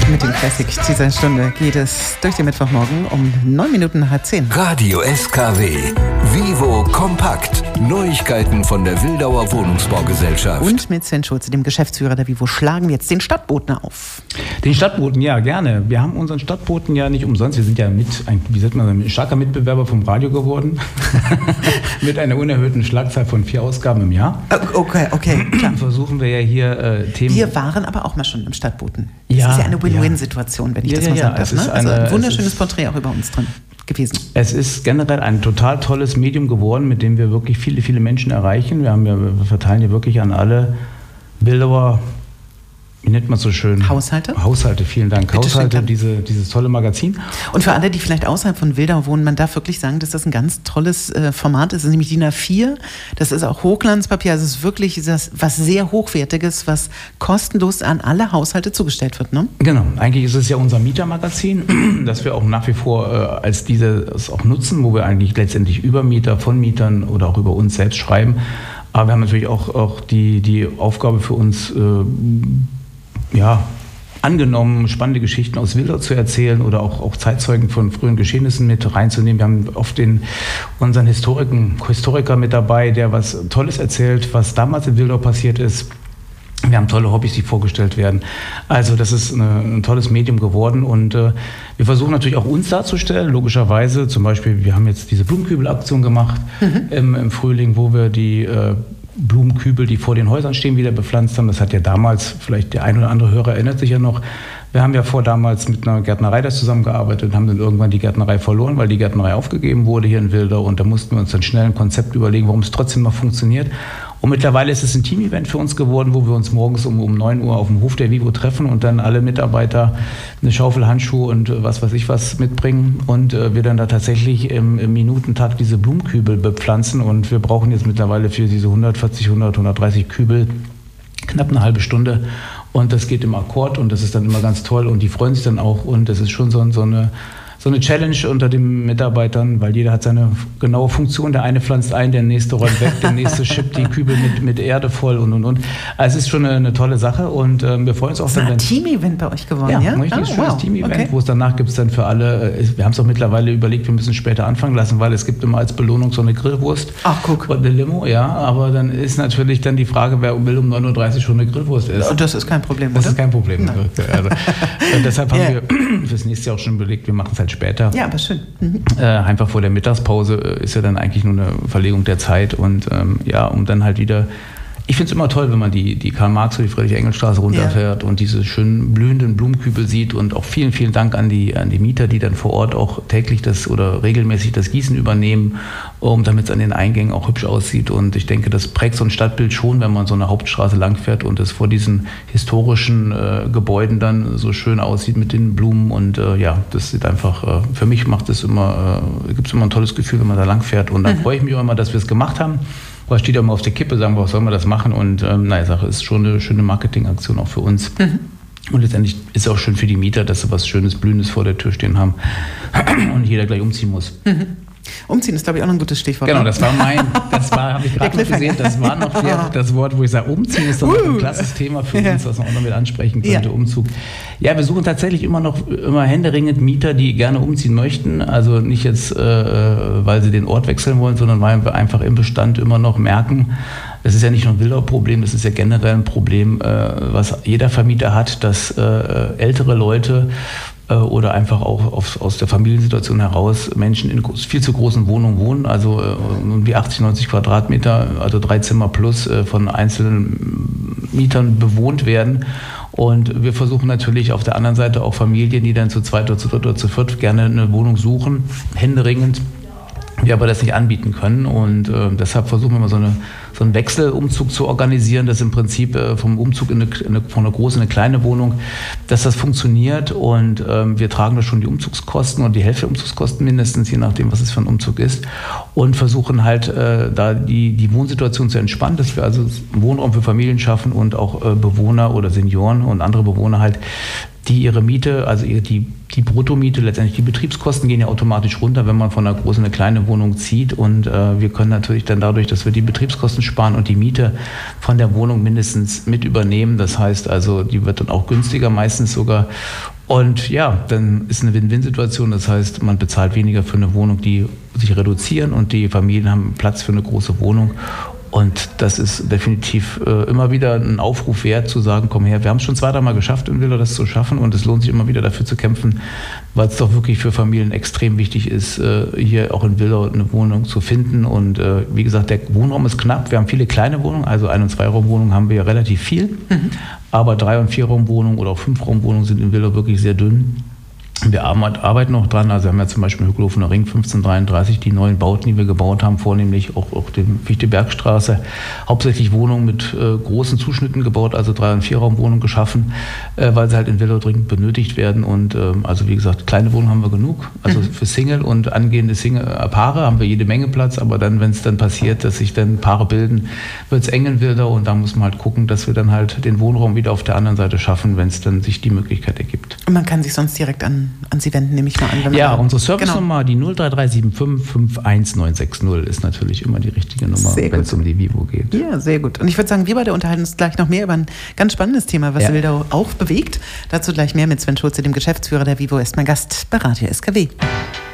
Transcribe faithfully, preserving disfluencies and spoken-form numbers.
Mit den Classics dieser Stunde geht es durch den Mittwochmorgen um neun Minuten nach halb zehn. Radio S K W. Vivo Kompakt. Neuigkeiten von der Wildauer Wohnungsbaugesellschaft. Und mit Sven Schulze, dem Geschäftsführer der Vivo, schlagen wir jetzt den Stadtboten auf. Den Stadtboten, ja, gerne. Wir haben unseren Stadtboten ja nicht umsonst. Wir sind ja mit, ein, wie sagt man, ein starker Mitbewerber vom Radio geworden. Mit einer unerhöhten Schlagzahl von vier Ausgaben im Jahr. Okay, okay, klar. Versuchen wir ja hier äh, Themen... Wir waren aber auch mal schon im Stadtboten. Das ja, ist ja eine Win-Win-Situation, wenn ich ja, das mal ja, sagen ja, darf. Ne? eine, Also ein wunderschönes ist, Porträt auch über uns drin gewesen. Es ist generell ein total tolles Medium geworden, mit dem wir wirklich viele, viele Menschen erreichen. Wir, haben ja, wir verteilen ja wirklich an alle Wildauer, wie nennt man es so schön? Haushalte? Haushalte, vielen Dank. Bitte Haushalte, schön, diese, dieses tolle Magazin. Und für alle, die vielleicht außerhalb von Wildau wohnen, man darf wirklich sagen, dass das ein ganz tolles äh, Format ist. Es ist nämlich D I N A vier. Das ist auch Hochglanzpapier. Also es ist wirklich das, was sehr Hochwertiges, was kostenlos an alle Haushalte zugestellt wird. Ne? Genau. Eigentlich ist es ja unser Mietermagazin, das wir auch nach wie vor äh, als dieses auch nutzen, wo wir eigentlich letztendlich über Mieter, von Mietern oder auch über uns selbst schreiben. Aber wir haben natürlich auch, auch die, die Aufgabe für uns, äh, ja, angenommen, spannende Geschichten aus Wildau zu erzählen oder auch, auch Zeitzeugen von frühen Geschehnissen mit reinzunehmen. Wir haben oft den, unseren Historiken, Historiker mit dabei, der was Tolles erzählt, was damals in Wildau passiert ist. Wir haben tolle Hobbys, die vorgestellt werden. Also das ist eine, ein tolles Medium geworden und äh, wir versuchen natürlich auch uns darzustellen, logischerweise. Zum Beispiel, wir haben jetzt diese Blumenkübel-Aktion gemacht mhm. im, im Frühling, wo wir die äh, Blumenkübel, die vor den Häusern stehen, wieder bepflanzt haben. Das hat ja damals, vielleicht der ein oder andere Hörer erinnert sich ja noch, wir haben ja vor damals mit einer Gärtnerei das zusammengearbeitet und haben dann irgendwann die Gärtnerei verloren, weil die Gärtnerei aufgegeben wurde hier in Wildau und da mussten wir uns dann schnell ein Konzept überlegen, warum es trotzdem noch funktioniert. Und mittlerweile ist es ein Team-Event für uns geworden, wo wir uns morgens um, um neun Uhr auf dem Hof der Vivo treffen und dann alle Mitarbeiter eine Schaufel, Handschuhe und was weiß ich was mitbringen und äh, wir dann da tatsächlich im, im Minutentakt diese Blumenkübel bepflanzen und wir brauchen jetzt mittlerweile für diese hundertvierzig, hundert, hundertdreißig Kübel knapp eine halbe Stunde und das geht im Akkord und das ist dann immer ganz toll und die freuen sich dann auch und das ist schon so, so eine So eine Challenge unter den Mitarbeitern, weil jeder hat seine genaue Funktion. Der eine pflanzt ein, der nächste räumt weg, der nächste schippt die Kübel mit, mit Erde voll und und und. Also es ist schon eine, eine tolle Sache und ähm, wir freuen uns auch. Das ist ein Team-Event bei euch geworden, ja? Ja, ein richtiges oh, schönes wow. Team-Event, Okay. wo es danach gibt es dann für alle, wir haben es auch mittlerweile überlegt, wir müssen später anfangen lassen, weil es gibt immer als Belohnung so eine Grillwurst. Ach, guck. Und eine Limo, ja, aber dann ist natürlich dann die Frage, wer will um neun Uhr dreißig schon eine Grillwurst essen. Das ist kein Problem, Das oder? ist kein Problem. Also, deshalb haben Ja. wir fürs nächste Jahr auch schon überlegt, wir machen es halt später. Ja, aber schön. Mhm. Äh, einfach vor der Mittagspause äh, ist ja dann eigentlich nur eine Verlegung der Zeit und ähm, ja, um dann halt wieder, ich finde es immer toll, wenn man die, die Karl-Marx- oder die Friedrich-Engels-Straße runterfährt ja. und diese schönen blühenden Blumenkübel sieht und auch vielen, vielen Dank an die, an die Mieter, die dann vor Ort auch täglich das oder regelmäßig das Gießen übernehmen, um damit es an den Eingängen auch hübsch aussieht und ich denke, das prägt so ein Stadtbild schon, wenn man so eine Hauptstraße langfährt und es vor diesen historischen äh, Gebäuden dann so schön aussieht mit den Blumen und äh, ja, das sieht einfach, äh, für mich macht es immer, äh, gibt es immer ein tolles Gefühl, wenn man da langfährt und dann mhm. freue ich mich auch immer, dass wir es gemacht haben. Was steht ja immer auf der Kippe, sagen wir, was sollen wir das machen? Und ähm, naja, Sache ist schon eine schöne Marketingaktion auch für uns. Mhm. Und letztendlich ist es auch schön für die Mieter, dass sie was Schönes, Blühendes vor der Tür stehen haben und jeder gleich umziehen muss. Mhm. Umziehen ist, glaube ich, auch noch ein gutes Stichwort. Genau, das war mein, das war, habe ich gerade noch gesehen, das war noch der, das Wort, wo ich sage, Umziehen ist doch uh. ein klasses Thema für uns, was man auch noch mit ansprechen könnte, ja. Umzug. Ja, wir suchen tatsächlich immer noch, immer händeringend Mieter, die gerne umziehen möchten, also nicht jetzt, äh, weil sie den Ort wechseln wollen, sondern weil wir einfach im Bestand immer noch merken, das ist ja nicht nur ein Wildau-Problem, das ist ja generell ein Problem, äh, was jeder Vermieter hat, dass äh, ältere Leute oder einfach auch auf, aus der Familiensituation heraus Menschen in viel zu großen Wohnungen wohnen, also äh, um die achtzig, neunzig Quadratmeter, also drei Zimmer plus äh, von einzelnen Mietern bewohnt werden. Und wir versuchen natürlich auf der anderen Seite auch Familien, die dann zu zweit oder zu dritt oder zu viert gerne eine Wohnung suchen, händeringend, wir aber das nicht anbieten können und äh, deshalb versuchen wir mal so, eine, so einen Wechselumzug zu organisieren, dass im Prinzip äh, vom Umzug in eine, in eine, von einer großen in eine kleine Wohnung, dass das funktioniert und ähm, wir tragen da schon die Umzugskosten und die Hälfte der Umzugskosten mindestens, je nachdem, was es für ein Umzug ist und versuchen halt äh, da die, die Wohnsituation zu entspannen, dass wir also einen Wohnraum für Familien schaffen und auch äh, Bewohner oder Senioren und andere Bewohner halt die ihre Miete, also die, die Bruttomiete, letztendlich die Betriebskosten gehen ja automatisch runter, wenn man von einer großen eine kleine Wohnung zieht. Und äh, wir können natürlich dann dadurch, dass wir die Betriebskosten sparen und die Miete von der Wohnung mindestens mit übernehmen. Das heißt also, die wird dann auch günstiger meistens sogar. Und ja, dann ist eine Win-Win-Situation. Das heißt, man bezahlt weniger für eine Wohnung, die sich reduzieren und die Familien haben Platz für eine große Wohnung. Und das ist definitiv äh, immer wieder ein Aufruf wert, zu sagen, komm her, wir haben es schon zwei, dreimal geschafft in Wildau, das zu schaffen. Und es lohnt sich immer wieder dafür zu kämpfen, weil es doch wirklich für Familien extrem wichtig ist, äh, hier auch in Wildau eine Wohnung zu finden. Und äh, wie gesagt, der Wohnraum ist knapp. Wir haben viele kleine Wohnungen, also Ein- und Zweiraumwohnungen haben wir ja relativ viel. Mhm. Aber Drei- und Vierraumwohnungen oder auch Fünfraumwohnungen sind in Wildau wirklich sehr dünn. Wir arbeiten noch dran, also wir haben ja zum Beispiel Hückelhofener Ring fünfzehnhundertdreiunddreißig, die neuen Bauten, die wir gebaut haben, vornehmlich auch auf der Fichtelbergstraße, hauptsächlich Wohnungen mit äh, großen Zuschnitten gebaut, also Drei- und Vierraumwohnungen geschaffen, äh, weil sie halt in Wildau dringend benötigt werden. Und äh, also wie gesagt, kleine Wohnungen haben wir genug, also mhm. für Single und angehende Single, äh, Paare haben wir jede Menge Platz, aber dann, wenn es dann passiert, dass sich dann Paare bilden, wird es eng in Wildau und da muss man halt gucken, dass wir dann halt den Wohnraum wieder auf der anderen Seite schaffen, wenn es dann sich die Möglichkeit ergibt. Und man kann sich sonst direkt an an Sie wenden, nehme ich mal an. Wenn ja, man unsere Service-Nummer, genau. Die null drei drei sieben fünf fünf eins neun sechs null ist natürlich immer die richtige Nummer, wenn es um die Vivo geht. Ja, sehr gut. Und ich würde sagen, wir beide unterhalten uns gleich noch mehr über ein ganz spannendes Thema, was ja. Wildau auch bewegt. Dazu gleich mehr mit Sven Schulze, dem Geschäftsführer der Vivo, ist mein Gast bei Radio S K W.